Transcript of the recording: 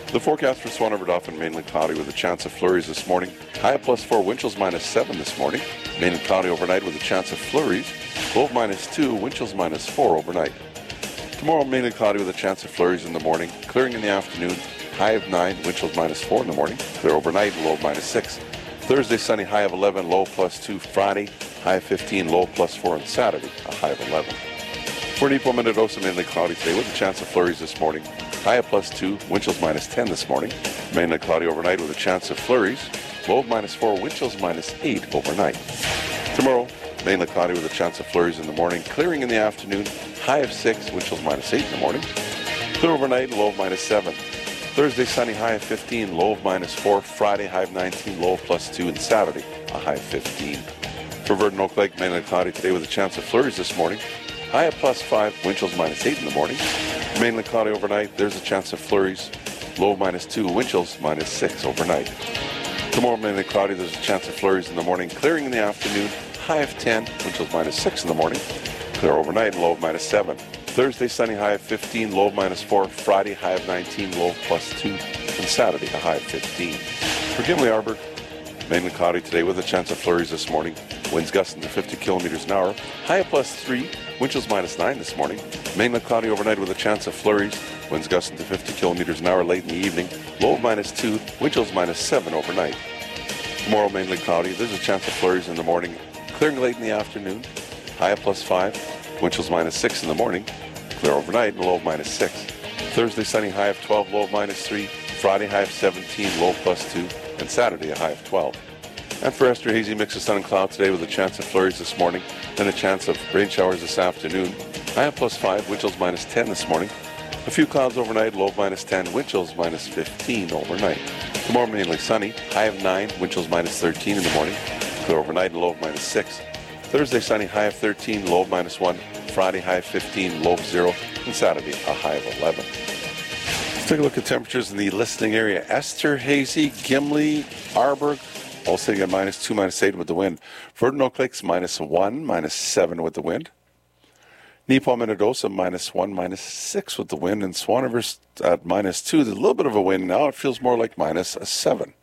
The forecast for Swan River Dauphin, mainly cloudy with a chance of flurries this morning. High of +4, wind chills -7 this morning. Mainly cloudy overnight with a chance of flurries. Low of -2, wind chills -4 overnight. Tomorrow, mainly cloudy with a chance of flurries in the morning. Clearing in the afternoon. High of 9, wind chills -4 in the morning. Clear overnight, low of -6. Thursday, sunny, high of 11, low +2. Friday, high of 15, low +4. And Saturday, a high of 11. For Nipo Minnedosa, mainly cloudy today with a chance of flurries this morning. High of +2, wind chills -10 this morning. Mainly cloudy overnight with a chance of flurries. Low of -4, wind chills -8 overnight. Tomorrow, mainly cloudy with a chance of flurries in the morning. Clearing in the afternoon. High of 6, wind chills -8 in the morning. Clear overnight, low of -7. Thursday, sunny, high of 15, low of -4. Friday, high of 19, low of +2. And Saturday, a high of 15. For Verdon Oak Lake, mainly cloudy today with a chance of flurries this morning. High of +5, wind chills -8 in the morning. Mainly cloudy overnight. There's a chance of flurries. Low of -2, wind chills -6 overnight. Tomorrow, mainly cloudy. There's a chance of flurries in the morning. Clearing in the afternoon. High of 10, wind chills -6 in the morning. Clear overnight, low of -7. Thursday, sunny, high of 15, low of -4. Friday, high of 19, low of +2. And Saturday, a high of 15. For Gimli Arbor, mainly cloudy today with a chance of flurries this morning. Winds gusting to 50 kilometers an hour. High of +3, wind chills -9 this morning. Mainly cloudy overnight with a chance of flurries. Winds gusting to 50 kilometers an hour late in the evening. Low of -2, wind chills -7 overnight. Tomorrow, mainly cloudy. There's a chance of flurries in the morning. Clearing late in the afternoon. High of +5, wind chills -6 in the morning. Clear overnight and low of -6. Thursday, sunny, high of 12, low of -3. Friday, high of 17, low of +2. And Saturday, a high of 12. And for Esther, hazy mix of sun and cloud today with a chance of flurries this morning and a chance of rain showers this afternoon. High of +5, wind chills -10 this morning. A few clouds overnight, low of -10, wind chills -15 overnight. Tomorrow, mainly sunny, high of 9, wind chills -13 in the morning. Clear overnight and low of -6. Thursday, sunny, high of 13, low of -1. Friday, high of 15, low of 0. And Saturday, a high of 11. Let's take a look at temperatures in the listening area. Esther, hazy, Gimli, Arborg, all sitting at -2, -8 with the wind. Verdon Oak Lake's -1, -7 with the wind. Nipo Minnedosa -1, -6 with the wind. And Swan River's at -2. There's a little bit of a wind now. It feels more like -7.